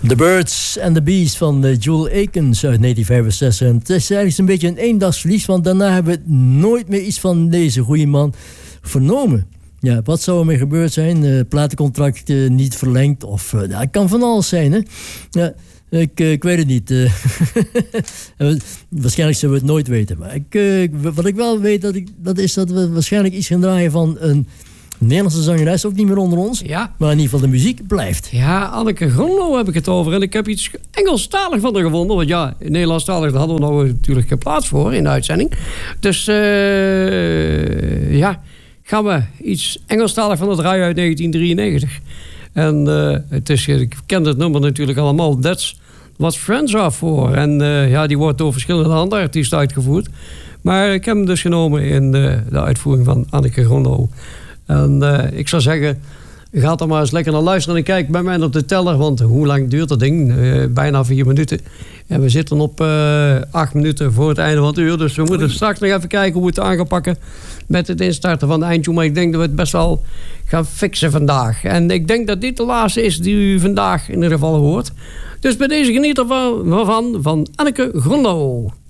The Birds and the Bees van Jule Akins uit 1965. En het is eigenlijk een beetje een eendagsverlies, want daarna hebben we nooit meer iets van deze goede man vernomen. Ja, wat zou er mee gebeurd zijn? Platencontract niet verlengd of... het kan van alles zijn, hè? Ja, ik weet het niet. Waarschijnlijk zullen we het nooit weten. Maar wat ik wel weet, dat is dat we waarschijnlijk iets gaan draaien van een Nederlandse zangeres, ook niet meer onder ons. Ja. Maar in ieder geval de muziek blijft. Ja, Anneke Grunlo heb ik het over. En ik heb iets Engelstalig van haar gevonden. Want ja, Nederlandstalig, daar hadden we nog natuurlijk geen plaats voor in de uitzending. Dus gaan we iets Engelstalig van het draaien uit 1993. En ik ken het nummer natuurlijk allemaal. That's What Friends Are For. En die wordt door verschillende andere artiesten uitgevoerd. Maar ik heb hem dus genomen in de uitvoering van Anneke Grunlo. En ik zou zeggen, ga er maar eens lekker naar luisteren. En kijk bij mij op de teller, want hoe lang duurt dat ding? Bijna 4 minuten. En we zitten op 8 minuten voor het einde van het uur. Dus we moeten straks nog even kijken hoe we het aan gaan pakken met het instarten van de eindtune. Maar ik denk dat we het best wel gaan fixen vandaag. En ik denk dat dit de laatste is die u vandaag in ieder geval hoort. Dus bij deze geniet ervan van Anneke Grunlo.